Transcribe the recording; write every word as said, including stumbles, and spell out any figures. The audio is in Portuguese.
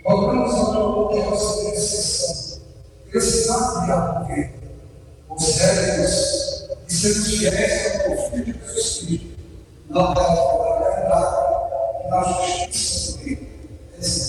Rogamos ao Senhor que a nossa intercessão precisar de apoio, concede-nos e sermos fiéis ao teu Filho Jesus Cristo, na palavra da verdade e na justiça.